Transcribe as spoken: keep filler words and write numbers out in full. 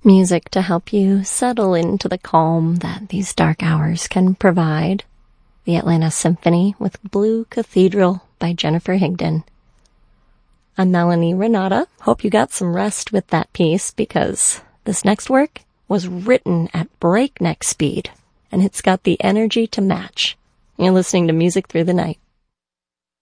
Music to help you settle into the calm that these dark hours can provide. The Atlanta Symphony with Blue Cathedral by Jennifer Higdon. I'm Melanie Renata. Hope you got some rest with that piece, because this next work was written at breakneck speed, and it's got the energy to match. You're listening to Music Through the Night.